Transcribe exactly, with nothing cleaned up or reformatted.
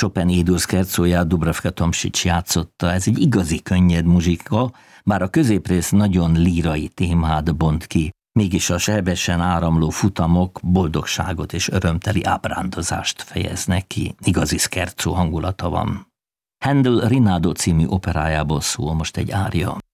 Chopin Édó szkerzóját Dubravka Tomsics játszotta. Ez egy igazi könnyed muzsika, bár a középrész nagyon lírai témát bont ki, mégis a sebesen áramló futamok boldogságot és örömteli ábrándozást fejeznek ki. Igazi szkerzó hangulata van. Handel Rinaldo című operájából szól most egy ária.